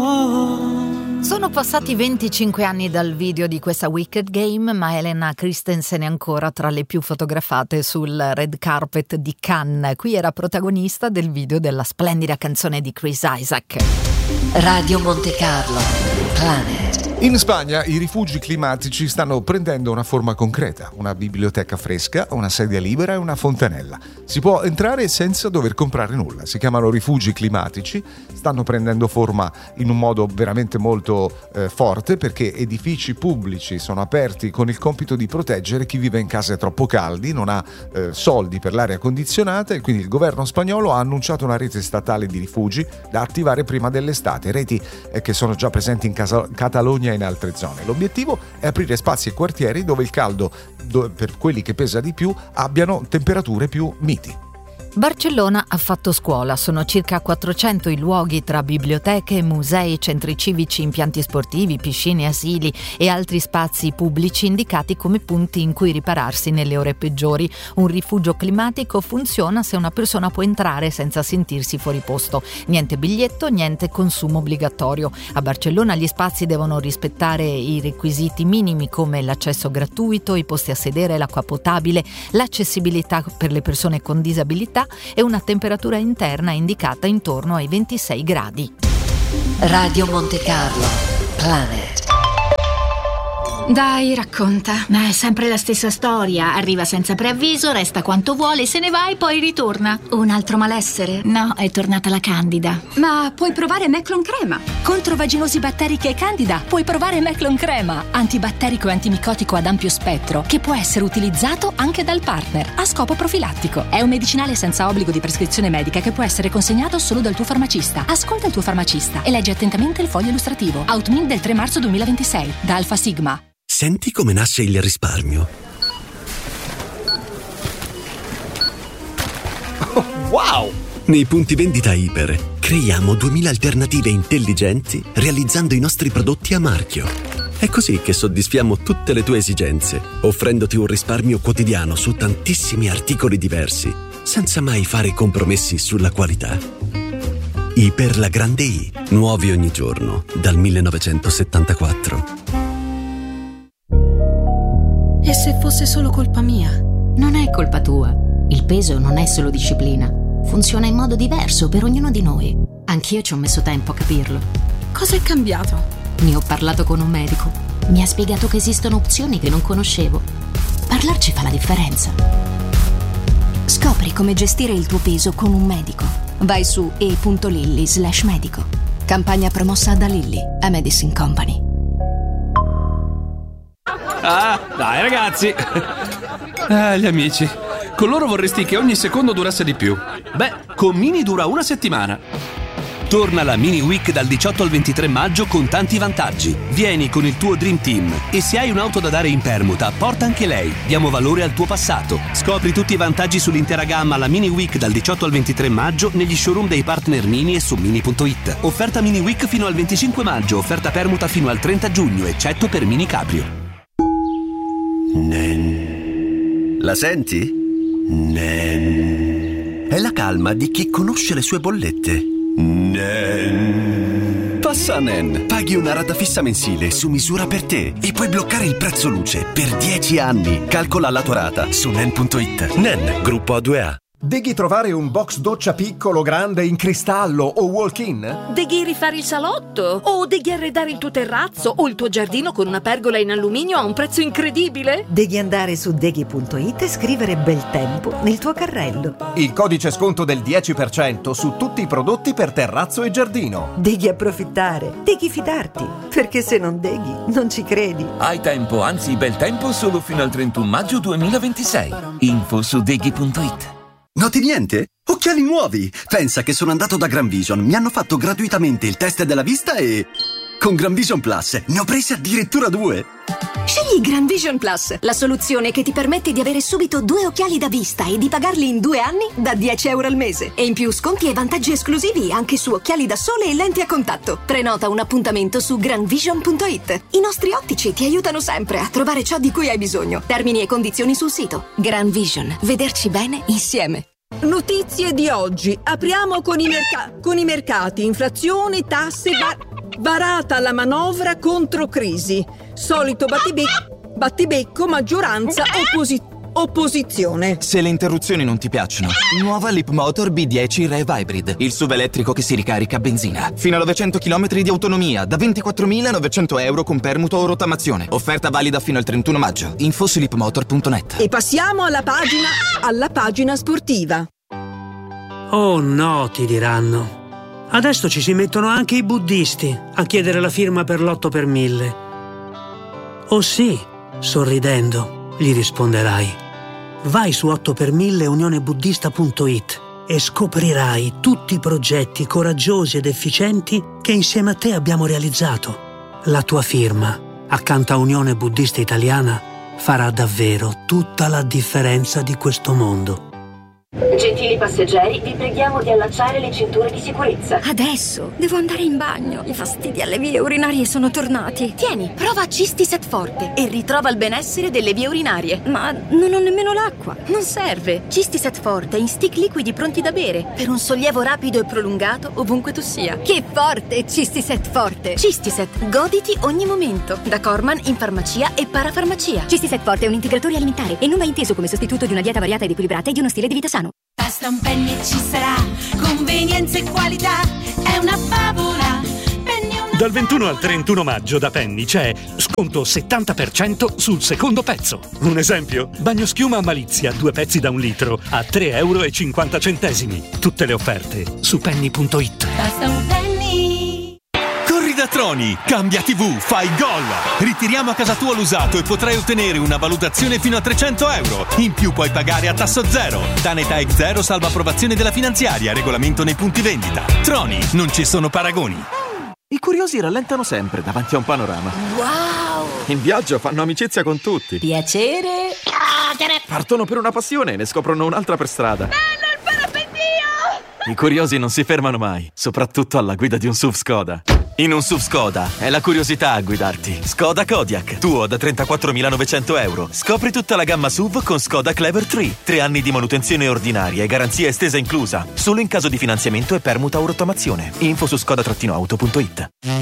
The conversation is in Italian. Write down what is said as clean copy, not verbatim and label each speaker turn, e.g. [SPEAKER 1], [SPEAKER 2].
[SPEAKER 1] Sono passati 25 anni dal video di questa Wicked Game, ma Helena Christensen è ancora tra le più fotografate sul red carpet di Cannes. Qui era protagonista del video della splendida canzone di Chris Isaak.
[SPEAKER 2] Radio Monte Carlo, Planet.
[SPEAKER 3] In Spagna i rifugi climatici stanno prendendo una forma concreta, una biblioteca fresca, una sedia libera e una fontanella. Si può entrare senza dover comprare nulla. Si chiamano rifugi climatici, stanno prendendo forma in un modo veramente molto forte, perché edifici pubblici sono aperti con il compito di proteggere chi vive in case troppo caldi, non ha soldi per l'aria condizionata, e quindi il governo spagnolo ha annunciato una rete statale di rifugi da attivare prima dell'estate, reti che sono già presenti in Catalogna e in altre zone. L'obiettivo è aprire spazi e quartieri dove il caldo, per quelli che pesa di più, abbiano temperature più miti.
[SPEAKER 1] Barcellona ha fatto scuola, sono circa 400 i luoghi tra biblioteche, musei, centri civici, impianti sportivi, piscine, asili e altri spazi pubblici indicati come punti in cui ripararsi nelle ore peggiori. Un rifugio climatico funziona se una persona può entrare senza sentirsi fuori posto. Niente biglietto, niente consumo obbligatorio. A Barcellona gli spazi devono rispettare i requisiti minimi come l'accesso gratuito, i posti a sedere, l'acqua potabile, l'accessibilità per le persone con disabilità e una temperatura interna indicata intorno ai 26 gradi.
[SPEAKER 2] Radio Monte Carlo, Planet.
[SPEAKER 4] Dai, racconta. Ma è sempre la stessa storia. Arriva senza preavviso, resta quanto vuole, se ne va e poi ritorna. Un altro malessere? No, è tornata la Candida.
[SPEAKER 5] Ma puoi provare Meclon Crema. Contro vaginosi batteriche e Candida puoi provare Meclon Crema, antibatterico e antimicotico ad ampio spettro, che può essere utilizzato anche dal partner a scopo profilattico. È un medicinale senza obbligo di prescrizione medica che può essere consegnato solo dal tuo farmacista. Ascolta il tuo farmacista e leggi attentamente il foglio illustrativo. Outmin del 3 marzo 2026 da Alfa Sigma.
[SPEAKER 6] Senti come nasce il risparmio.
[SPEAKER 7] Oh, wow!
[SPEAKER 6] Nei punti vendita Iper creiamo 2000 alternative intelligenti realizzando i nostri prodotti a marchio. È così che soddisfiamo tutte le tue esigenze, offrendoti un risparmio quotidiano su tantissimi articoli diversi, senza mai fare compromessi sulla qualità. Iper la grande I, nuovi ogni giorno, dal 1974.
[SPEAKER 5] E se fosse solo colpa mia?
[SPEAKER 8] Non è colpa tua. Il peso non è solo disciplina. Funziona in modo diverso per ognuno di noi. Anch'io ci ho messo tempo a capirlo.
[SPEAKER 5] Cosa è cambiato?
[SPEAKER 8] Ne ho parlato con un medico. Mi ha spiegato che esistono opzioni che non conoscevo. Parlarci fa la differenza.
[SPEAKER 5] Scopri come gestire il tuo peso con un medico. Vai su e.lilly/medico. Campagna promossa da Lilly, a Medicine Company.
[SPEAKER 7] Ah, dai ragazzi. Gli amici. Con loro vorresti che ogni secondo durasse di più. Beh, con Mini dura una settimana.
[SPEAKER 9] Torna la Mini Week dal 18 al 23 maggio con tanti vantaggi. Vieni con il tuo Dream Team e se hai un'auto da dare in permuta, porta anche lei. Diamo valore al tuo passato. Scopri tutti i vantaggi sull'intera gamma alla Mini Week dal 18 al 23 maggio negli showroom dei partner Mini e su Mini.it. Offerta Mini Week fino al 25 maggio, offerta permuta fino al 30 giugno, eccetto per Mini Cabrio.
[SPEAKER 6] Nen. La senti? Nen. È la calma di chi conosce le sue bollette. Nen. Passa a Nen. Paghi una rata fissa mensile su misura per te e puoi bloccare il prezzo luce per 10 anni. Calcola la tua rata su Nen.it. Nen, gruppo A2A.
[SPEAKER 10] Deghi trovare un box doccia piccolo, grande, in cristallo o walk-in?
[SPEAKER 11] Deghi rifare il salotto? O deghi arredare il tuo terrazzo o il tuo giardino con una pergola in alluminio a un prezzo incredibile?
[SPEAKER 12] Devi andare su deghi.it e scrivere bel tempo nel tuo carrello.
[SPEAKER 10] Il codice sconto del 10% su tutti i prodotti per terrazzo e giardino.
[SPEAKER 12] Devi approfittare, devi fidarti, perché se non deghi non ci credi.
[SPEAKER 13] Hai tempo, anzi bel tempo solo fino al 31 maggio 2026. Info su deghi.it.
[SPEAKER 6] Noti niente? Occhiali nuovi! Pensa che sono andato da Gran Vision, mi hanno fatto gratuitamente il test della vista e... con Gran Vision Plus ne ho presi addirittura 2!
[SPEAKER 5] Scegli Gran Vision Plus, la soluzione che ti permette di avere subito 2 occhiali da vista e di pagarli in 2 anni da 10 euro al mese. E in più sconti e vantaggi esclusivi anche su occhiali da sole e lenti a contatto. Prenota un appuntamento su granvision.it. I nostri ottici ti aiutano sempre a trovare ciò di cui hai bisogno. Termini e condizioni sul sito. Gran Vision. Vederci bene insieme.
[SPEAKER 14] Notizie di oggi. Apriamo con i mercati. Inflazione, tasse,
[SPEAKER 11] Varata la manovra contro crisi. Solito battibecco, maggioranza, opposizione.
[SPEAKER 14] Se le interruzioni non ti piacciono, nuova Leapmotor B10 Rev Hybrid, il SUV elettrico che si ricarica a benzina. Fino a 900 km di autonomia, da 24.900 euro con permuto o rottamazione. Offerta valida fino al 31 maggio. Info su leapmotor.net.
[SPEAKER 11] E passiamo alla pagina sportiva.
[SPEAKER 15] Oh no, ti diranno. Adesso ci si mettono anche i buddisti a chiedere la firma per l'8 per 1000. Oh sì, sorridendo, gli risponderai. Vai su 8per1000 unionebuddista.it e scoprirai tutti i progetti coraggiosi ed efficienti che insieme a te abbiamo realizzato. La tua firma, accanto a Unione Buddista Italiana, farà davvero tutta la differenza di questo mondo.
[SPEAKER 16] Gentili passeggeri, vi preghiamo di allacciare le cinture di sicurezza.
[SPEAKER 17] Adesso devo andare in bagno. I fastidi alle vie urinarie sono tornati.
[SPEAKER 16] Tieni, prova Cistiset Forte e ritrova il benessere delle vie urinarie.
[SPEAKER 17] Ma non ho nemmeno l'acqua.
[SPEAKER 16] Non serve. Cistiset Forte in stick liquidi pronti da bere per un sollievo rapido e prolungato ovunque tu sia.
[SPEAKER 17] Che forte Cistiset Forte!
[SPEAKER 16] Cistiset, goditi ogni momento. Da Corman in farmacia e parafarmacia.
[SPEAKER 17] Cistiset Forte è un integratore alimentare e non va inteso come sostituto di una dieta variata ed equilibrata e di uno stile di vita sano.
[SPEAKER 18] Basta un penny e ci sarà convenienza e qualità, è una favola.
[SPEAKER 19] Dal 21 al 31 maggio da Penny c'è sconto 70% sul secondo pezzo. Un esempio? Bagno schiuma a Malizia, 2 pezzi da 1 litro a €3,50. Tutte le offerte su penny.it.
[SPEAKER 18] Basta un penny.
[SPEAKER 20] Corri da Troni, cambia TV, fai gol. Ritiriamo a casa tua l'usato e potrai ottenere una valutazione fino a €300. In più puoi pagare a tasso zero. Taneta X0 salva approvazione della finanziaria, regolamento nei punti vendita. Troni, non ci sono paragoni.
[SPEAKER 10] I curiosi rallentano sempre davanti a un panorama.
[SPEAKER 17] Wow!
[SPEAKER 10] In viaggio fanno amicizia con tutti.
[SPEAKER 17] Piacere.
[SPEAKER 10] Partono per una passione e ne scoprono un'altra per strada.
[SPEAKER 18] Bello il parapendio!
[SPEAKER 10] I curiosi non si fermano mai, soprattutto alla guida di un SUV Skoda.
[SPEAKER 20] In un SUV Skoda è la curiosità a guidarti. Skoda Kodiaq, tuo da €34.900. Scopri tutta la gamma SUV con Skoda Clever 3. 3 anni di manutenzione ordinaria e garanzia estesa inclusa. Solo in caso di finanziamento e permuta o rottamazione. Info su skoda-auto.it.